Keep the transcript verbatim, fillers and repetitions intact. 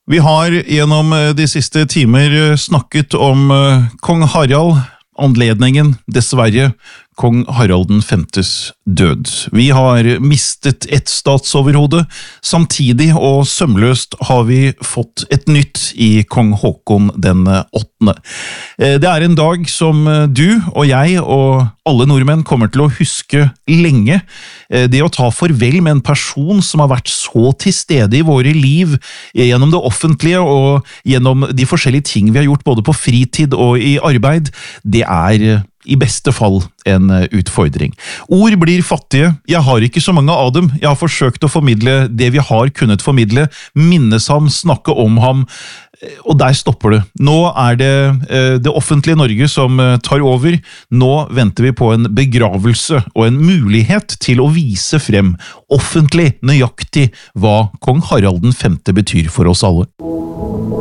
Vi har gjennom de siste timer snakket om kong Harald, anledningen, dessverre, kong Harald den femtes død. Vi har mistet et statsoverhode, samtidig og sømløst har vi fått et nytt i kong Håkon den åttende. Det er en dag som du og jeg og alle nordmenn kommer til å huske lenge. Det å ta farvel med en person som har vært så til stede i våre liv gjennom det offentlige og gjennom de forskjellige ting vi har gjort både på fritid og i arbeid, det er i beste fall en utfordring. Ord blir fattige, jeg har ikke så mange av dem, jeg har forsøkt å formidle det vi har kunnet formidle, minnes ham, snakke om ham, og der stopper det. Nå er det det offentlige Norge som tar over, nå venter vi på en begravelse og en mulighet til å vise frem offentlig nøyaktig hva kong Harald den femte betyr for oss alle.